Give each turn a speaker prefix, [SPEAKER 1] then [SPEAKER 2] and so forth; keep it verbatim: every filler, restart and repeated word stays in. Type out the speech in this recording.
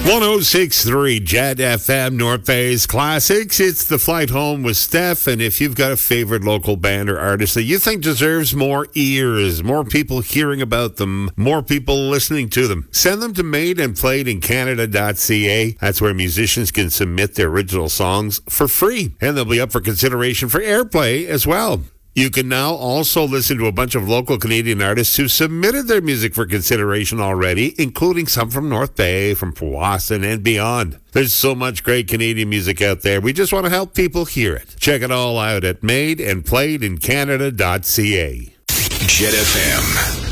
[SPEAKER 1] one oh six point three Jet F M, North Bay's Classics. It's the Flight Home with Steph, and if you've got a favorite local band or artist that you think deserves more ears, more people hearing about them, more people listening to them, send them to made and played in canada dot c a. That's where musicians can submit their original songs for free, and they'll be up for consideration for airplay as well. You can now also listen to a bunch of local Canadian artists who submitted their music for consideration already, including some from North Bay, from Powassan, and beyond. There's so much great Canadian music out there. We just want to help people hear it. Check it all out at made and played in canada dot c a.
[SPEAKER 2] Jet F M.